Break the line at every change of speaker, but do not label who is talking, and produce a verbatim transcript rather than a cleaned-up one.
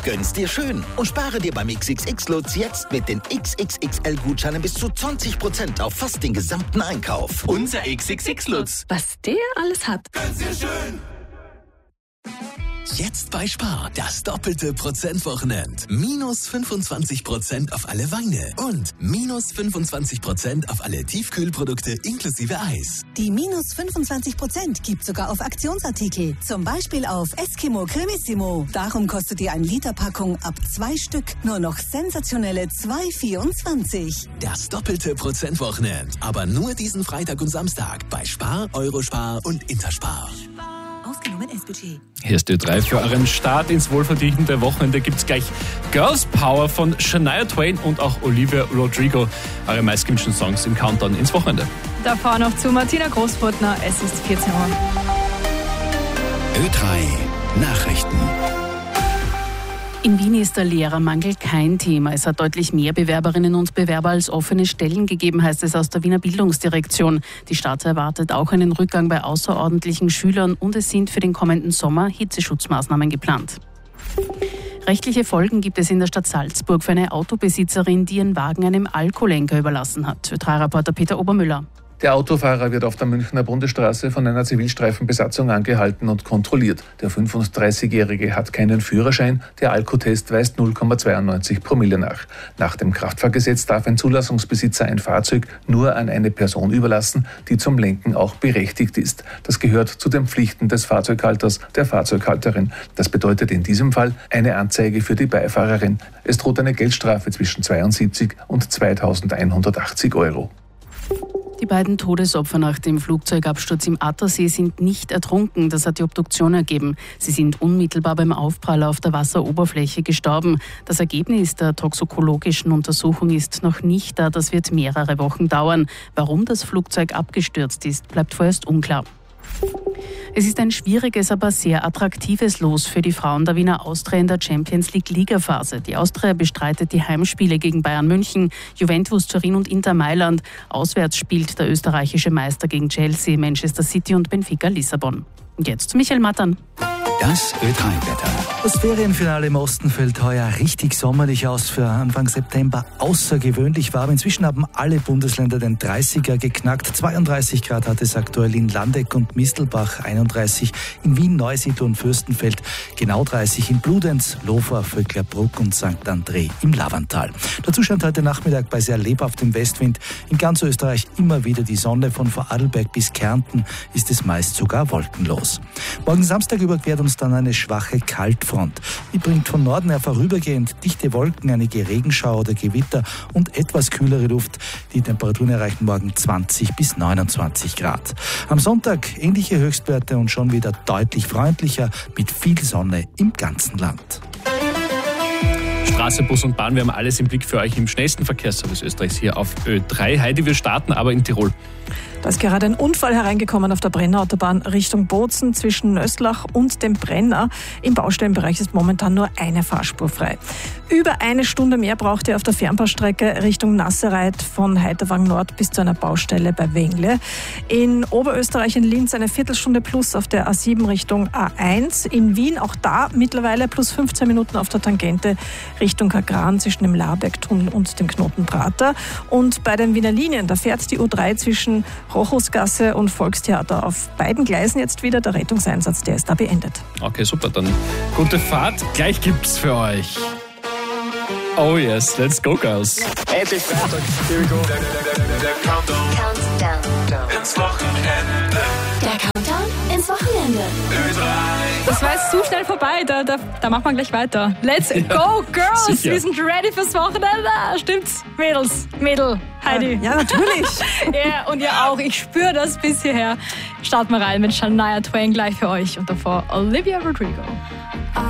Gönn's dir schön und spare dir beim X X X-Lutz jetzt mit den X X X L-Gutscheinen bis zu zwanzig Prozent auf fast den gesamten Einkauf.
Unser X X X-Lutz.
Was der alles hat.
Gönn's dir schön.
Jetzt bei Spar, das doppelte Prozentwochenend. Minus fünfundzwanzig Prozent auf alle Weine und minus fünfundzwanzig Prozent auf alle Tiefkühlprodukte inklusive Eis.
Die minus fünfundzwanzig Prozent gibt sogar auf Aktionsartikel. Zum Beispiel auf Eskimo Cremissimo. Darum kostet die ein Liter Packung ab zwei Stück nur noch sensationelle zwei Euro vierundzwanzig.
Das doppelte Prozentwochenend. Aber nur diesen Freitag und Samstag bei Spar, Eurospar und Interspar.
Ausgenommen S-Budget.
Hier ist Ö drei für euren Start ins wohlverdiente Wochenende. Gibt es gleich Girls Power von Shania Twain und auch Olivia Rodrigo. Eure meistgewünschten Songs im Countdown ins Wochenende.
Davor noch zu Martina Großbrotner. Es ist vierzehn Uhr.
Ö drei Nachrichten.
In Wien ist der Lehrermangel kein Thema. Es hat deutlich mehr Bewerberinnen und Bewerber als offene Stellen gegeben, heißt es aus der Wiener Bildungsdirektion. Die Stadt erwartet auch einen Rückgang bei außerordentlichen Schülern und es sind für den kommenden Sommer Hitzeschutzmaßnahmen geplant. Rechtliche Folgen gibt es in der Stadt Salzburg für eine Autobesitzerin, die ihren Wagen einem Alkoholenker überlassen hat. Ö drei Reporter Peter Obermüller.
Der Autofahrer wird auf der Münchner Bundesstraße von einer Zivilstreifenbesatzung angehalten und kontrolliert. Der fünfunddreißigjährige hat keinen Führerschein, der Alkotest weist null Komma zweiundneunzig Promille nach. Nach dem Kraftfahrgesetz darf ein Zulassungsbesitzer ein Fahrzeug nur an eine Person überlassen, die zum Lenken auch berechtigt ist. Das gehört zu den Pflichten des Fahrzeughalters, der Fahrzeughalterin. Das bedeutet in diesem Fall eine Anzeige für die Beifahrerin. Es droht eine Geldstrafe zwischen zweiundsiebzig und zweitausendeinhundertachtzig Euro.
Die beiden Todesopfer nach dem Flugzeugabsturz im Attersee sind nicht ertrunken, das hat die Obduktion ergeben. Sie sind unmittelbar beim Aufprall auf der Wasseroberfläche gestorben. Das Ergebnis der toxikologischen Untersuchung ist noch nicht da, das wird mehrere Wochen dauern. Warum das Flugzeug abgestürzt ist, bleibt vorerst unklar. Es ist ein schwieriges, aber sehr attraktives Los für die Frauen der Wiener Austria in der Champions League Ligaphase. Die Austria bestreitet die Heimspiele gegen Bayern München, Juventus Turin und Inter Mailand. Auswärts spielt der österreichische Meister gegen Chelsea, Manchester City und Benfica Lissabon. Und jetzt zu Michael Mattern.
Das Ö drei Wetter.
Das Ferienfinale im Osten fällt heuer richtig sommerlich aus. Für Anfang September außergewöhnlich warm. Inzwischen haben alle Bundesländer den dreißiger geknackt. zweiunddreißig Grad hat es aktuell in Landeck und Mistelbach, einunddreißig in Wien, Neusiedl und Fürstenfeld, genau dreißig in Bludenz, Lofer, Vöcklerbruck und Sankt André im Lavantal. Dazu scheint heute Nachmittag bei sehr lebhaftem Westwind in ganz Österreich immer wieder die Sonne. Von Vorarlberg bis Kärnten ist es meist sogar wolkenlos. Morgen Samstag überquert uns dann eine schwache Kaltfront. Die bringt von Norden her vorübergehend dichte Wolken, einige Regenschauer oder Gewitter und etwas kühlere Luft. Die Temperaturen erreichen morgen zwanzig bis neunundzwanzig Grad. Am Sonntag ähnliche Höchstwerte und schon wieder deutlich freundlicher mit viel Sonne im ganzen Land.
Straße, Bus und Bahn, wir haben alles im Blick für euch im schnellsten Verkehrsservice Österreichs hier auf Ö drei. Heidi, wir starten aber in Tirol.
Da ist gerade ein Unfall hereingekommen auf der Brennerautobahn Richtung Bozen zwischen Nöstlach und dem Brenner. Im Baustellenbereich ist momentan nur eine Fahrspur frei. Über eine Stunde mehr braucht ihr auf der Fernbaustrecke Richtung Nassereit von Heiterwang Nord bis zu einer Baustelle bei Wengle. In Oberösterreich in Linz eine Viertelstunde plus auf der A sieben Richtung A eins. In Wien auch da mittlerweile plus fünfzehn Minuten auf der Tangente Richtung Kagran zwischen dem Labergtunnel und dem Knoten Prater. Und bei den Wiener Linien, da fährt die U drei zwischen Rochusgasse und Volkstheater auf beiden Gleisen jetzt wieder. Der Rettungseinsatz, der ist da beendet.
Okay, super, dann gute Fahrt. Gleich gibt's für euch. Oh yes, let's go, girls.
Endlich Freitag. Here we go. Der, der, der, der, der Countdown. Countdown. Ins Wochenende.
Der Countdown ins Wochenende.
Ö drei.
Das war jetzt zu schnell vorbei, da, da, da machen wir gleich weiter. Let's ja, go, Girls!
Sicher.
Wir sind ready fürs Wochenende. Stimmt's? Mädels, Mädel, Heidi.
Ja, natürlich.
Ja, und ihr auch. Ich spüre das bis hierher. Starten wir rein mit Shania Twain gleich für euch und davor Olivia Rodrigo.